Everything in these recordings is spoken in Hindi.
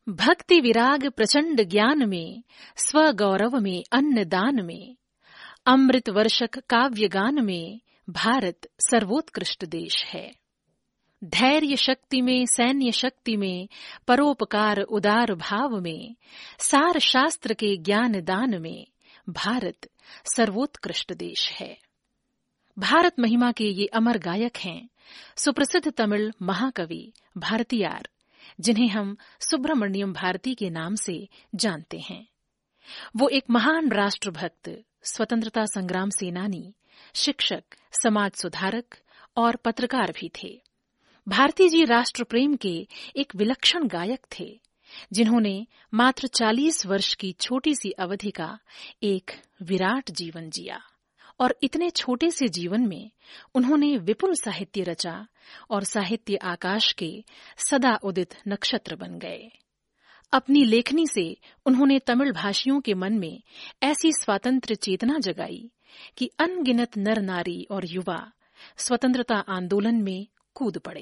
भक्ति विराग प्रचंड ज्ञान में, स्वगौरव में अन्न दान में, अमृत वर्षक काव्य गान में भारत सर्वोत्कृष्ट देश है। धैर्य शक्ति में, सैन्य शक्ति में, परोपकार उदार भाव में, सार शास्त्र के ज्ञान दान में भारत सर्वोत्कृष्ट देश है। भारत महिमा के ये अमर गायक हैं सुप्रसिद्ध तमिल महाकवि भारतीयार, जिन्हें हम सुब्रमण्यम भारती के नाम से जानते हैं। वो एक महान राष्ट्रभक्त, स्वतंत्रता संग्राम सेनानी, शिक्षक, समाज सुधारक और पत्रकार भी थे। भारती जी राष्ट्र प्रेम के एक विलक्षण गायक थे, जिन्होंने मात्र 40 वर्ष की छोटी सी अवधि का एक विराट जीवन जिया और इतने छोटे से जीवन में उन्होंने विपुल साहित्य रचा और साहित्य आकाश के सदा उदित नक्षत्र बन गए। अपनी लेखनी से उन्होंने तमिल भाषियों के मन में ऐसी स्वातंत्र्य चेतना जगाई कि अनगिनत नर नारी और युवा स्वतंत्रता आंदोलन में कूद पड़े।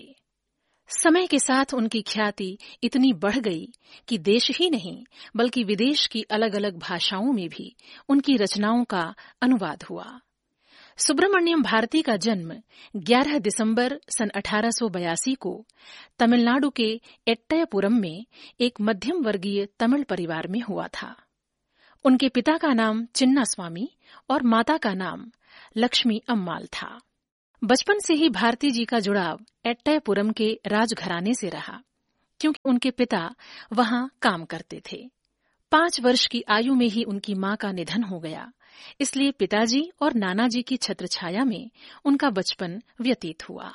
समय के साथ उनकी ख्याति इतनी बढ़ गई कि देश ही नहीं बल्कि विदेश की अलग अलग भाषाओं में भी उनकी रचनाओं का अनुवाद हुआ। सुब्रमण्यम भारती का जन्म 11 दिसंबर सन 1882 को तमिलनाडु के एट्टयपुरम में एक मध्यम वर्गीय तमिल परिवार में हुआ था। उनके पिता का नाम चिन्नास्वामी और माता का नाम लक्ष्मी अम्माल था। बचपन से ही भारती जी का जुड़ाव एट्टयपुरम के राजघराने से रहा, क्योंकि उनके पिता वहां काम करते थे। 5 वर्ष की आयु में ही उनकी मां का निधन हो गया, इसलिए पिताजी और नाना जी की छत्रछाया में उनका बचपन व्यतीत हुआ।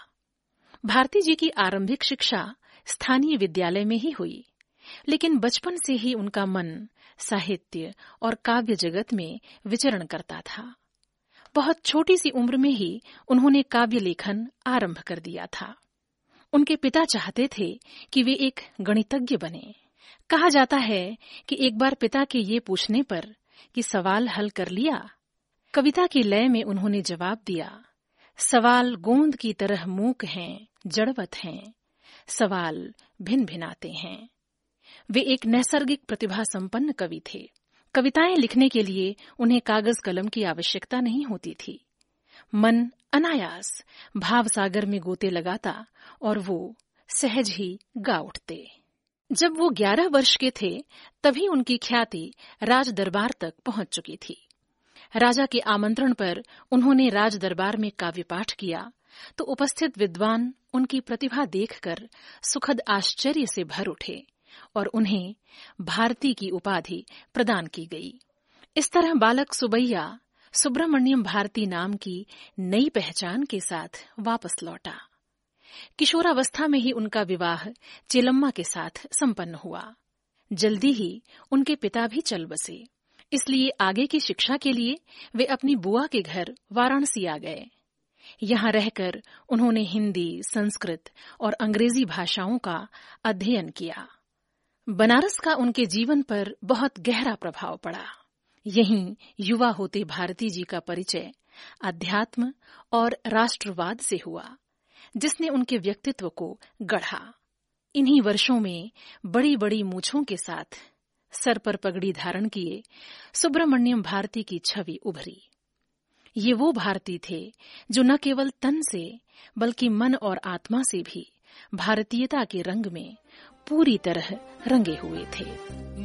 भारती जी की आरंभिक शिक्षा स्थानीय विद्यालय में ही हुई, लेकिन बचपन से ही उनका मन साहित्य और काव्य जगत में विचरण करता था। बहुत छोटी सी उम्र में ही उन्होंने काव्य लेखन आरंभ कर दिया था। उनके पिता चाहते थे कि वे एक गणितज्ञ बने। कहा जाता है कि एक बार पिता के ये पूछने पर कि सवाल हल कर लिया, कविता की लय में उन्होंने जवाब दिया, सवाल गोंद की तरह मूक हैं, जड़वत हैं, सवाल भिन भिनाते हैं। वे एक नैसर्गिक प्रतिभा संपन्न कवि थे। कविताएं लिखने के लिए उन्हें कागज कलम की आवश्यकता नहीं होती थी। मन अनायास भाव सागर में गोते लगाता और वो सहज ही गा उठते। जब वो 11 वर्ष के थे तभी उनकी ख्याति राज दरबार तक पहुंच चुकी थी। राजा के आमंत्रण पर उन्होंने राज दरबार में काव्य पाठ किया तो उपस्थित विद्वान उनकी प्रतिभा देखकर सुखद आश्चर्य से भर उठे और उन्हें भारती की उपाधि प्रदान की गई। इस तरह बालक सुबैया सुब्रमण्यम भारती नाम की नई पहचान के साथ वापस लौटा। किशोरावस्था में ही उनका विवाह चेलम्मा के साथ संपन्न हुआ। जल्दी ही उनके पिता भी चल बसे, इसलिए आगे की शिक्षा के लिए वे अपनी बुआ के घर वाराणसी आ गए। यहाँ रहकर उन्होंने हिंदी, संस्कृत और अंग्रेजी भाषाओं का अध्ययन किया। बनारस का उनके जीवन पर बहुत गहरा प्रभाव पड़ा। यहीं युवा होते भारती जी का परिचय अध्यात्म और राष्ट्रवाद से हुआ, जिसने उनके व्यक्तित्व को गढ़ा। इन्हीं वर्षों में बड़ी बड़ी मूंछों के साथ सर पर पगड़ी धारण किए सुब्रमण्यम भारती की छवि उभरी। ये वो भारती थे जो न केवल तन से बल्कि मन और आत्मा से भी भारतीयता के रंग में पूरी तरह रंगे हुए थे।